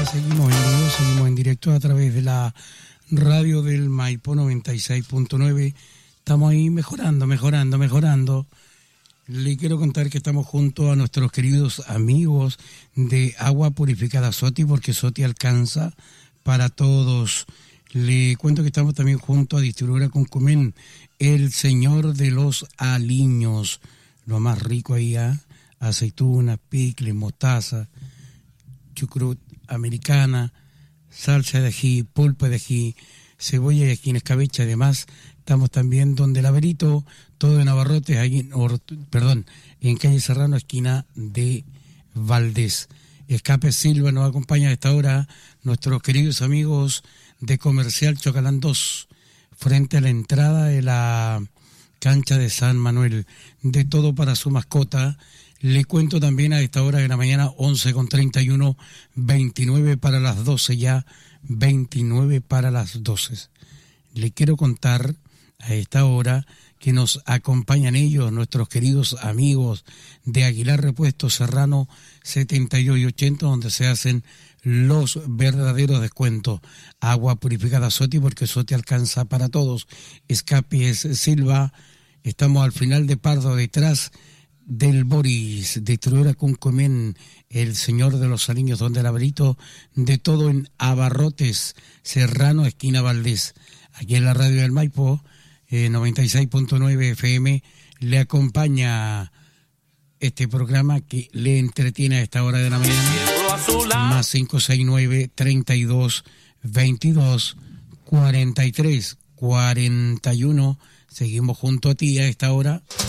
seguimos en vivo, seguimos en directo a través de la radio del Maipo 96.9. Estamos ahí mejorando. Le quiero contar que estamos junto a nuestros queridos amigos de Agua Purificada Soti, porque Soti alcanza para todos. Le cuento que estamos también junto a Distribuidora Cuncumén, el señor de los aliños, lo más rico ahí, aceitunas, picle, mostaza, chucrut americana, salsa de ají, pulpa de ají, cebolla y ají en escabeche. Además, estamos también donde el Averito, todo en Abarrotes, ahí en calle Serrano, esquina de Valdés. Escape Silva nos acompaña a esta hora, nuestros queridos amigos de Comercial Chocalán 2, frente a la entrada de la cancha de San Manuel. De todo para su mascota. Le cuento también a esta hora de la mañana, 11:31, 29 para las 12 ya, 29 para las 12. Le quiero contar a esta hora que nos acompañan ellos, nuestros queridos amigos de Aguilar Repuestos Serrano 72 y 80, donde se hacen los verdaderos descuentos. Agua Purificada Soti, porque Soti alcanza para todos. Escapes Silva, estamos al final de Pardo, detrás del Boris. Distribuidora Cuncumén, el señor de los aliños, donde el Averito, de todo en Abarrotes, Serrano, esquina Valdés. Aquí en la radio del Maipo, 96.9 FM, le acompaña este programa que le entretiene a esta hora de la mañana. Más 569 32 22 43 41. Seguimos junto a ti a esta hora.